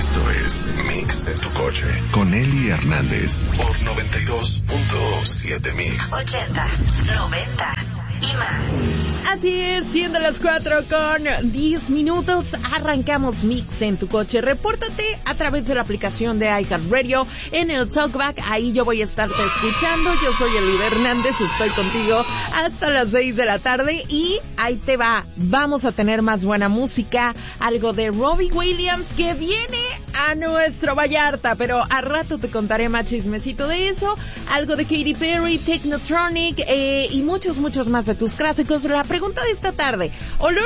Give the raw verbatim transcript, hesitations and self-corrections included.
Esto es Mix en tu coche con Eli Hernández por noventa y dos punto siete Mix. Ochentas, noventas y más. Así es, siendo las cuatro con diez minutos, arrancamos Mix en tu coche. Repórtate a través de la aplicación de iHeartRadio en el Talkback. Ahí yo voy a estarte escuchando. Yo soy Eli Hernández, estoy contigo hasta las seis de la tarde y ahí te va. Vamos a tener más buena música, algo de Robbie Williams que viene a nuestro Vallarta, pero a rato te contaré más chismecito de eso, algo de Katy Perry, Technotronic eh, y muchos, muchos más de tus clásicos. La pregunta de esta tarde, olor